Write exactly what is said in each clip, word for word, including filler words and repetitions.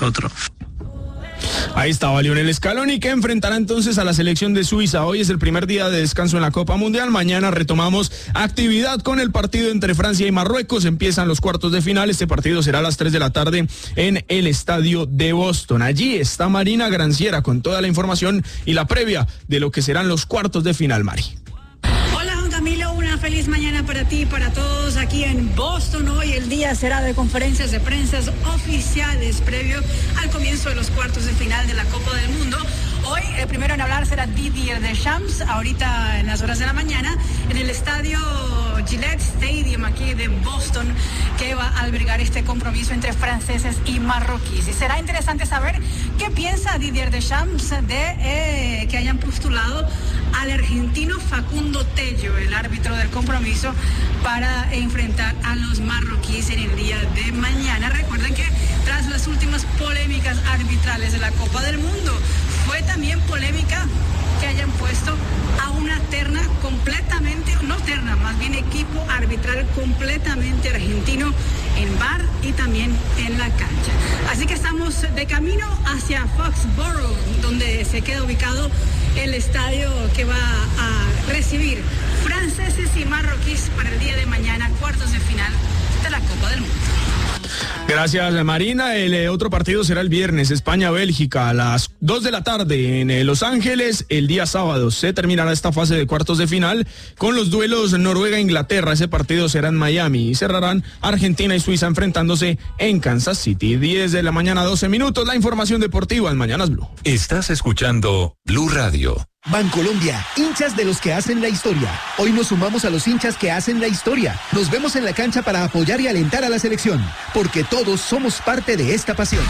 nosotros. Ahí estaba Lionel Scaloni, que enfrentará entonces a la selección de Suiza. Hoy es el primer día de descanso en la Copa Mundial. Mañana retomamos actividad con el partido entre Francia y Marruecos. Empiezan los cuartos de final. Este partido será a las tres de la tarde en el estadio de Boston. Allí está Marina Granciera con toda la información y la previa de lo que serán los cuartos de final, Mari. Camilo, una feliz mañana para ti y para todos aquí en Boston. Hoy el día será de conferencias de prensa oficiales previo al comienzo de los cuartos de final de la Copa del Mundo. Hoy el primero en hablar será Didier Deschamps, ahorita en las horas de la mañana, en el estadio Gillette Stadium aquí de Boston, que va a albergar este compromiso entre franceses y marroquíes. Y será interesante saber qué piensa Didier Deschamps de eh, que hayan postulado al argentino Facundo Tello, el árbitro del compromiso, para enfrentar a los marroquíes en el día de mañana. Recuerden que tras las últimas polémicas arbitrales de la Copa del Mundo, fue también polémica que hayan puesto a una terna completamente, no terna, más bien equipo arbitral completamente argentino en V A R y también en la cancha. Así que estamos de camino hacia Foxborough, donde se queda ubicado el estadio que va a recibir franceses y marroquíes para el día de mañana, cuartos de final de la Copa del Mundo. Gracias, Marina. El eh, otro partido será el viernes, España-Bélgica, a las dos de la tarde en eh, Los Ángeles. El día sábado se terminará esta fase de cuartos de final con los duelos Noruega-Inglaterra. Ese partido será en Miami y cerrarán Argentina y Suiza enfrentándose en Kansas City. diez de la mañana, doce minutos. La información deportiva en Mañanas Blue. Estás escuchando Blue Radio. Bancolombia, hinchas de los que hacen la historia. Hoy nos sumamos a los hinchas que hacen la historia. Nos vemos en la cancha para apoyar y alentar a la selección, porque todos somos parte de esta pasión.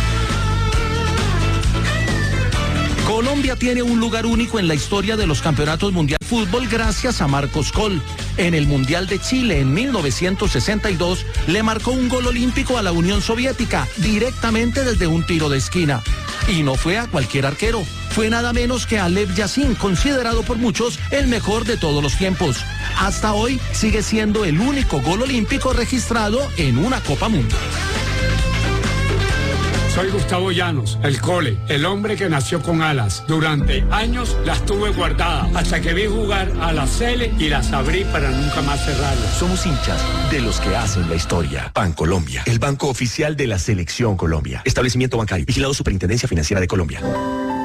Colombia tiene un lugar único en la historia de los campeonatos mundiales de fútbol gracias a Marcos Coll. En el Mundial de Chile en mil novecientos sesenta y dos le marcó un gol olímpico a la Unión Soviética directamente desde un tiro de esquina. Y no fue a cualquier arquero, fue nada menos que a Lev Yashin, considerado por muchos el mejor de todos los tiempos. Hasta hoy sigue siendo el único gol olímpico registrado en una Copa Mundial. Soy Gustavo Llanos, el Cole, el hombre que nació con alas. Durante años las tuve guardadas hasta que vi jugar a la Cele y las abrí para nunca más cerrarlas. Somos hinchas de los que hacen la historia. Bancolombia, el banco oficial de la Selección Colombia. Establecimiento bancario, vigilado Superintendencia Financiera de Colombia.